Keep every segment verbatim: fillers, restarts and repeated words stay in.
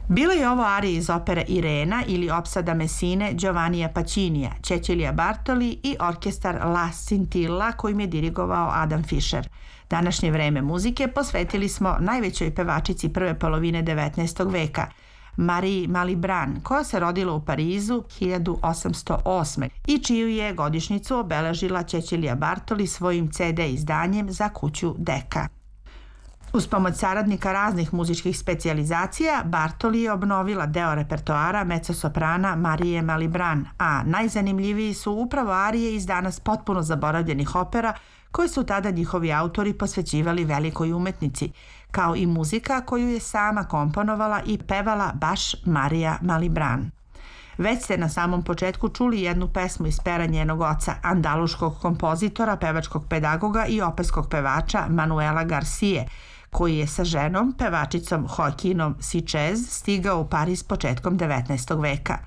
Bilo je ovo arija iz opere Irena ili opsada Messine Giovannija Paccinija, Cecilia Bartoli i orkestar La Scintilla kojim je dirigovao Adam Fischer. Današnje vreme muzike posvetili smo najvećoj pevačici prve polovine devetnaestog veka, Marie Malibran, koja se rodila u Parizu hiljadu osamsto osme i čiju je godišnjicu obeležila Cecilia Bartoli svojim ce de izdanjem za kuću Decca. Uz pomoć saradnika raznih muzičkih specijalizacija, Bartoli je obnovila deo repertoara mezzosoprana Marie Malibran, a najzanimljiviji su upravo arije iz danas potpuno zaboravljenih opera koje su tada njihovi autori posvećivali velikoj umetnici, kao i muzika koju je sama komponovala i pevala baš Marija Malibran. Već ste na samom početku čuli jednu pesmu iz pera njenog oca, andaluškog kompozitora, pevačkog pedagoga i operskog pevača Manuela Garcije, koji je sa ženom, pevačicom Joaquinom Sichez, stigao u Pariz početkom devetnaestog veka.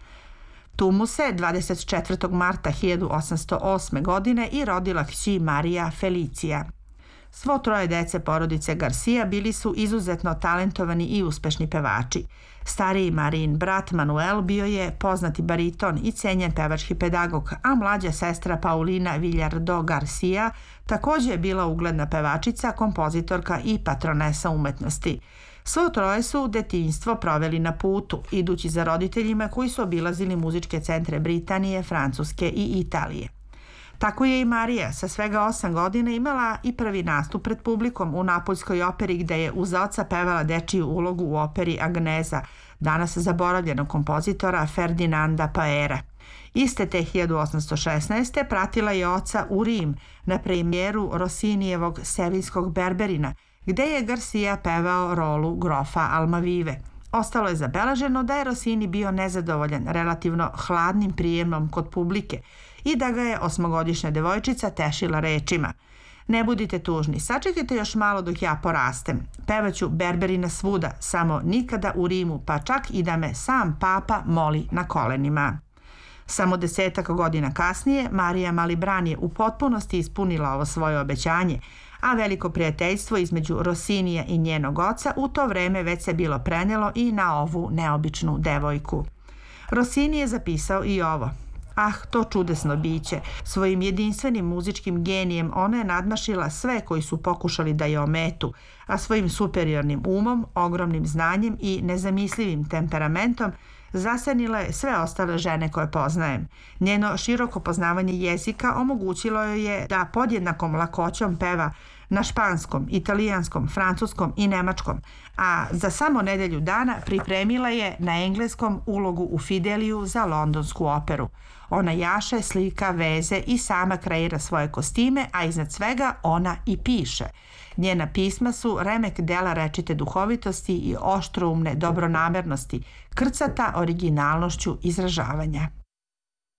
Tu mu se dvadeset četvrtog marta hiljadu osamsto osme godine i rodila kći Marija Felicija. Svo troje dece porodice Garcia bili su izuzetno talentovani i uspešni pevači. Stariji Marijin brat Manuel bio je poznati bariton i cenjen pevački pedagog, a mlađa sestra Paulina Villardo Garcia takođe je bila ugledna pevačica, kompozitorka i patronesa umetnosti. Svo troje su detinjstvo proveli na putu, idući za roditeljima koji su obilazili muzičke centre Britanije, Francuske i Italije. Tako je i Marija sa svega osam godina imala i prvi nastup pred publikom u Napoljskoj operi gde je uz oca pevala dečiju ulogu u operi Agnesa, danas zaboravljenog kompozitora Ferdinanda Paera. Iste te hiljadu osamsto šesnaeste. pratila je oca u Rim na premijeru Rossinijevog Seviljskog Berberina, gde je Garcia pevao rolu grofa Almavive. Ostalo je zabeleženo da je Rossini bio nezadovoljan relativno hladnim prijemom kod publike i da ga je osmogodišnja devojčica tešila rečima: "Ne budite tužni, sačekajte još malo dok ja porastem. Pevaću Berberina svuda, samo nikada u Rimu, pa čak i da me sam papa moli na kolenima." Samo desetak godina kasnije Marija Malibran je u potpunosti ispunila ovo svoje obećanje, a veliko prijateljstvo između Rossinija i njenog oca u to vreme već se bilo prenelo i na ovu neobičnu devojku. Rossini je zapisao i ovo: "Ah, to čudesno biće. Svojim jedinstvenim muzičkim genijem ona je nadmašila sve koji su pokušali da je ometu, a svojim superiornim umom, ogromnim znanjem i nezamislivim temperamentom zasenila je sve ostale žene koje poznajem. Njeno široko poznavanje jezika omogućilo joj je da podjednakom lakoćom peva na španskom, italijanskom, francuskom i nemačkom, a za samo nedelju dana pripremila je na engleskom ulogu u Fideliju za londonsku operu. Ona jaše, slika, veze i sama kreira svoje kostime, a iznad svega ona i piše. Njena pisma su remek dela rečite duhovitosti i oštroumne dobronamernosti, krcata originalnošću izražavanja."